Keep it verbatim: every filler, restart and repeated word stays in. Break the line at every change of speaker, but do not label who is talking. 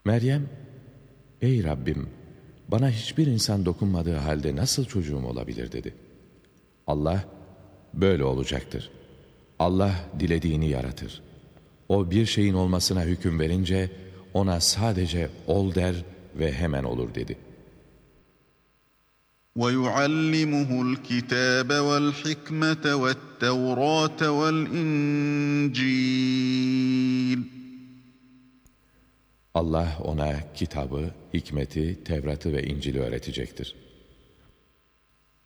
Meryem, ''Ey Rabbim, bana hiçbir insan dokunmadığı halde nasıl çocuğum olabilir?'' dedi. Allah, ''Böyle olacaktır. Allah dilediğini yaratır. O bir şeyin olmasına hüküm verince ona sadece ol der ve hemen olur.'' dedi.
وَيُعَلِّمُهُ الْكِتَابَ وَالْحِكْمَةَ وَالتَّوْرَاةَ وَالْإِنْجِيلَ
Allah ona kitabı, hikmeti, Tevrat'ı ve İncil'i öğretecektir.